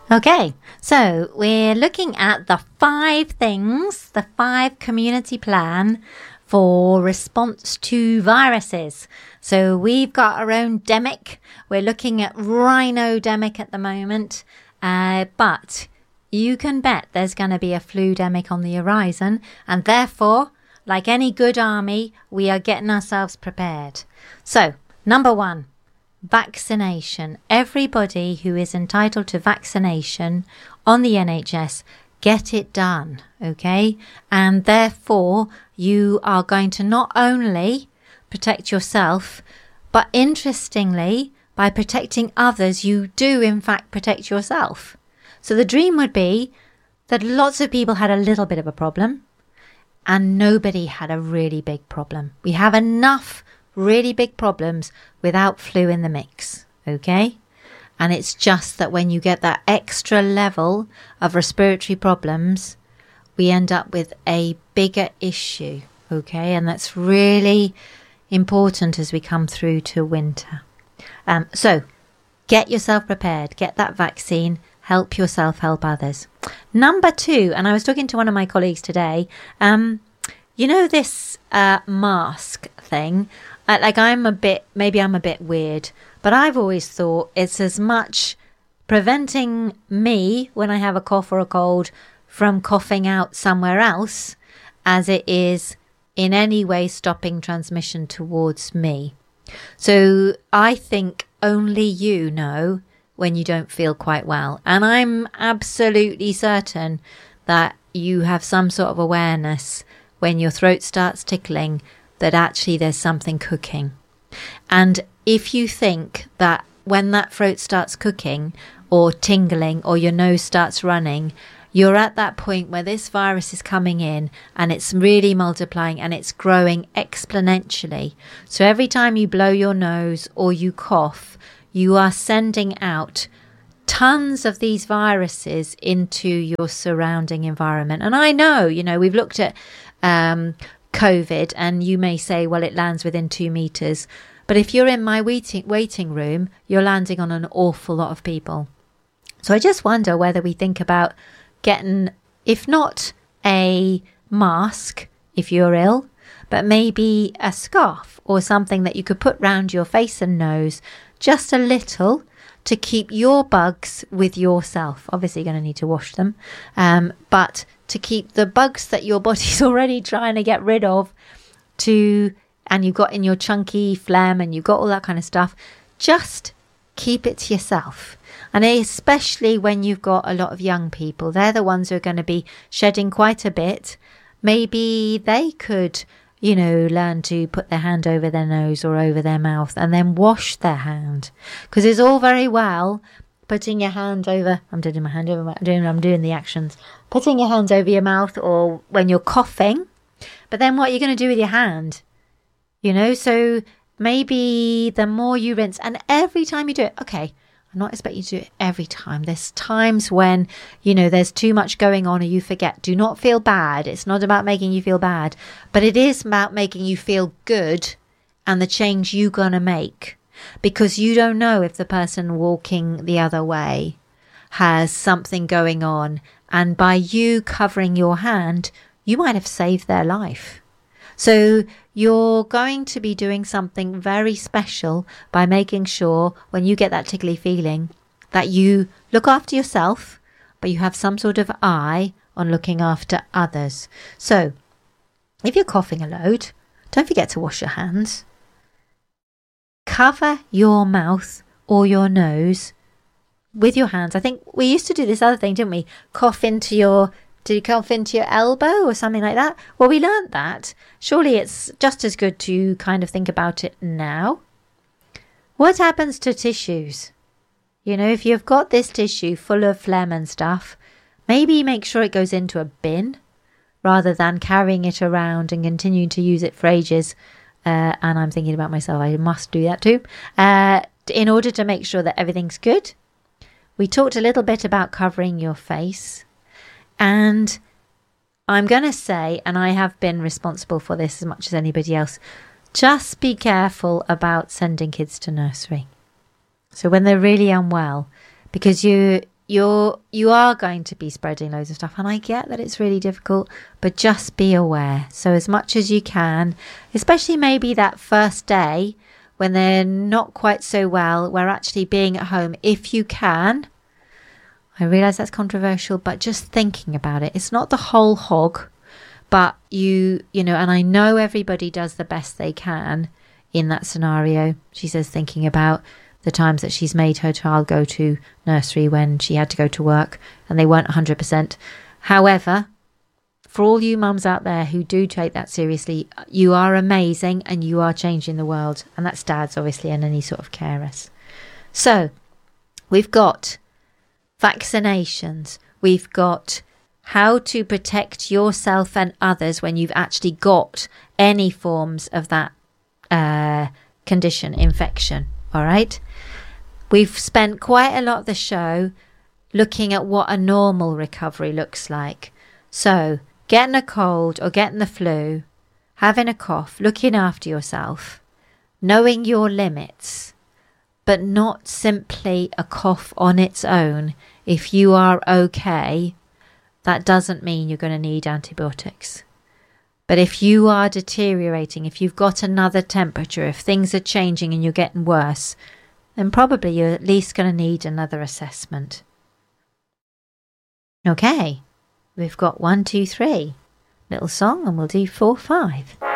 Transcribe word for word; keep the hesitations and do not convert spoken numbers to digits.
Okay, so we're looking at the five things, the five community plan for response to viruses. So we've got our own demic. We're looking at rhinodemic at the moment, uh, but you can bet there's going to be a flu demic on the horizon, and therefore, like any good army, we are getting ourselves prepared. So, number one. Vaccination. Everybody who is entitled to vaccination on the N H S, get it done, okay? And therefore, you are going to not only protect yourself, but interestingly, by protecting others, you do in fact protect yourself. So the dream would be that lots of people had a little bit of a problem and nobody had a really big problem. We have enough really big problems without flu in the mix, okay? And it's just that when you get that extra level of respiratory problems, we end up with a bigger issue, okay? And that's really important as we come through to winter. Um, so get yourself prepared, get that vaccine, help yourself, help others. Number two, and I was talking to one of my colleagues today, um, you know this uh, mask thing? Like I'm a bit, maybe I'm a bit weird, but I've always thought it's as much preventing me when I have a cough or a cold from coughing out somewhere else as it is in any way stopping transmission towards me. So I think only you know when you don't feel quite well. And I'm absolutely certain that you have some sort of awareness when your throat starts tickling that actually there's something cooking. And if you think that when that throat starts cooking or tingling or your nose starts running, you're at that point where this virus is coming in and it's really multiplying and it's growing exponentially. So every time you blow your nose or you cough, you are sending out tons of these viruses into your surrounding environment. And I know, you know, we've looked at um COVID, and you may say, well, it lands within two meters. But if you're in my waiting waiting room, you're landing on an awful lot of people. So I just wonder whether we think about getting, if not a mask, if you're ill, but maybe a scarf or something that you could put round your face and nose, just a little, to keep your bugs with yourself. Obviously, you're going to need to wash them, um, but to keep the bugs that your body's already trying to get rid of, to and you've got in your chunky phlegm and you've got all that kind of stuff, just keep it to yourself. And especially when you've got a lot of young people, they're the ones who are going to be shedding quite a bit. Maybe they could, you know, learn to put their hand over their nose or over their mouth and then wash their hand. Because it's all very well putting your hand over, I'm doing my hand over my, I'm doing, I'm doing the actions, putting your hands over your mouth or when you're coughing, but then what are you going to do with your hand? You know, so maybe the more you rinse, and every time you do it, okay, I'm not expecting you to do it every time. There's times when, you know, there's too much going on or you forget. Do not feel bad. It's not about making you feel bad, but it is about making you feel good and the change you're going to make. Because you don't know if the person walking the other way has something going on. And by you covering your hand, you might have saved their life. So you're going to be doing something very special by making sure when you get that tickly feeling that you look after yourself, but you have some sort of eye on looking after others. So if you're coughing a load, don't forget to wash your hands. Cover your mouth or your nose with your hands. I think we used to do this other thing, didn't we? Cough into your, did you cough into your elbow or something like that? Well, we learned that. Surely it's just as good to kind of think about it now. What happens to tissues? You know, if you've got this tissue full of phlegm and stuff, maybe make sure it goes into a bin rather than carrying it around and continuing to use it for ages. Uh, and I'm thinking about myself, I must do that too, uh, in order to make sure that everything's good. We talked a little bit about covering your face. And I'm going to say, and I have been responsible for this as much as anybody else, just be careful about sending kids to nursery. So when they're really unwell, because you you're you are going to be spreading loads of stuff, and I get that it's really difficult, but just be aware. So as much as you can, especially maybe that first day when they're not quite so well, where actually being at home, if you can. I realise that's controversial, but just thinking about it, it's not the whole hog, but you you know, and I know everybody does the best they can in that scenario. She says thinking about the times that she's made her child go to nursery when she had to go to work and they weren't one hundred percent. However, for all you mums out there who do take that seriously, you are amazing and you are changing the world. And that's dads, obviously, and any sort of carers. So we've got vaccinations. We've got how to protect yourself and others when you've actually got any forms of that uh, condition, infection. All right. We've spent quite a lot of the show looking at what a normal recovery looks like. So getting a cold or getting the flu, having a cough, looking after yourself, knowing your limits, but not simply a cough on its own. If you are okay, that doesn't mean you're going to need antibiotics. But if you are deteriorating, if you've got another temperature, if things are changing and you're getting worse, then probably you're at least going to need another assessment. Okay, we've got one, two, three. Little song and we'll do four, five.